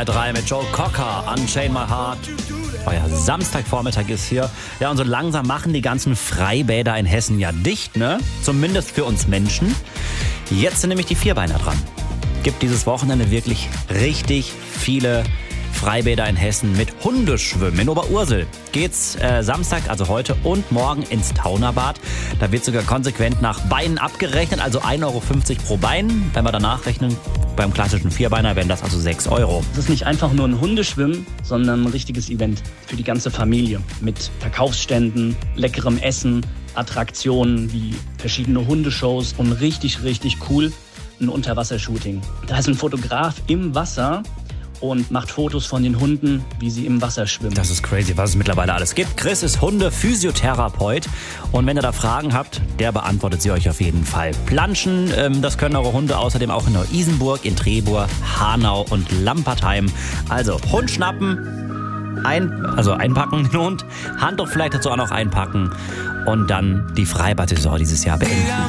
SWR 3 mit Joe Cocker, Unchain My Heart. Oh ja, Samstagvormittag ist hier. Ja, und so langsam machen die ganzen Freibäder in Hessen ja dicht, ne? Zumindest für uns Menschen. Jetzt sind nämlich die Vierbeiner dran. Gibt dieses Wochenende wirklich richtig viele Freibäder in Hessen mit Hundeschwimmen. In Oberursel geht's Samstag, also heute und morgen ins Taunerbad. Da wird sogar konsequent nach Beinen abgerechnet, also 1,50 Euro pro Bein. Wenn wir danach rechnen, beim klassischen Vierbeiner wären das also 6 Euro. Es ist nicht einfach nur ein Hundeschwimmen, sondern ein richtiges Event für die ganze Familie. Mit Verkaufsständen, leckerem Essen, Attraktionen wie verschiedene Hundeshows und richtig, richtig cool ein Unterwassershooting. Da ist ein Fotograf im Wasser und macht Fotos von den Hunden, wie sie im Wasser schwimmen. Das ist crazy, was es mittlerweile alles gibt. Chris ist Hunde-Physiotherapeut und wenn ihr da Fragen habt, der beantwortet sie euch auf jeden Fall. Planschen, das können eure Hunde außerdem auch in Neu-Isenburg, in Trebur, Hanau und Lampertheim. Also Hund schnappen, einpacken den Hund, Handtuch vielleicht dazu auch noch einpacken und dann die Freibad-Saison dieses Jahr beenden.